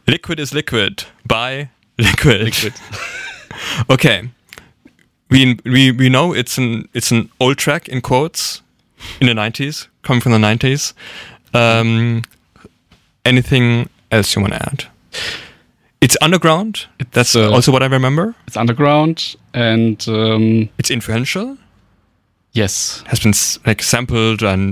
Liquid is Liquid by Liquid. Okay. We know it's an old track in quotes in the 90s, coming from the 90s. Anything else you want to add? It's underground. That's also what I remember. It's underground and it's influential. Yes, has been sampled and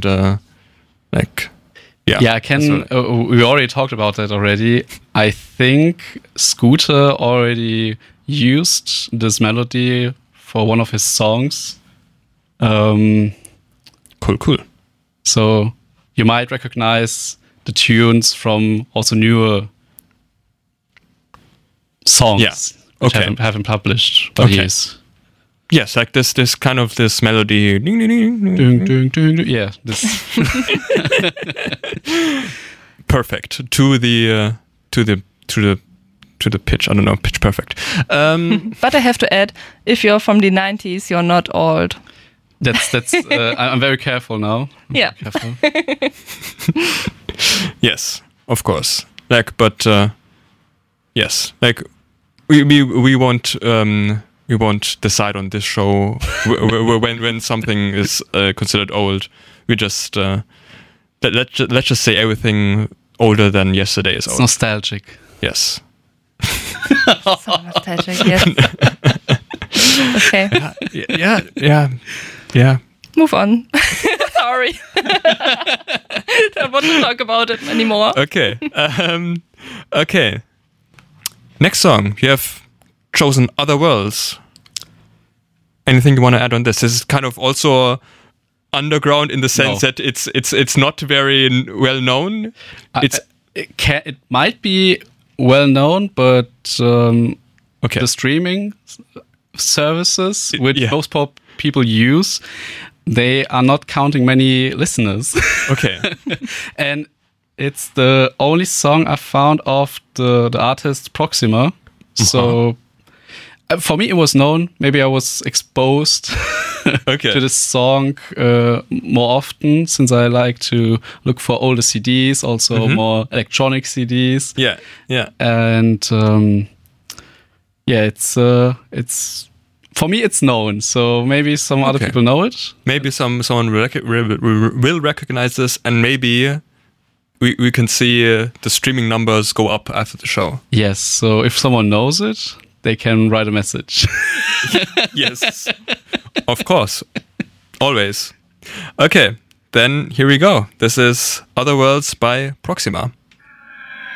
Yeah, I can. We already talked about that already. I think Scooter already used this melody for one of his songs. Cool. So you might recognize the tunes from also newer songs which haven't published by years. Yes, like this kind of this melody. Ding, ding, ding, ding, ding, ding, ding. Yeah, this. Perfect to the pitch. I don't know, pitch perfect. But I have to add, if you're from the 90s, you're not old. That's. I'm very careful now. Yeah. Careful. Yes, of course. Yes, we won't decide on this show when something is considered old. We just let's just say everything older than yesterday is old. It's nostalgic. Yes. So nostalgic. Yes. Okay. Yeah. Move on. Sorry. Don't want to talk about it anymore. Okay. Okay. Next song, you have chosen Other Worlds. Anything you want to add on this? This is kind of also underground in the sense that it's not very well known. It might be well known, but the streaming services which most people use, they are not counting many listeners. Okay. And it's the only song I found of the artist Proxima. So for me, it was known. Maybe I was exposed to this song more often, since I like to look for older CDs, also more electronic CDs. Yeah. And it's for me, it's known. So maybe some other people know it. Maybe someone will recognize this, and maybe we can see the streaming numbers go up after the show. Yes. So if someone knows it, they can write a message. Yes, of course. Always. Okay, then here we go. This is Other Worlds by Proxima.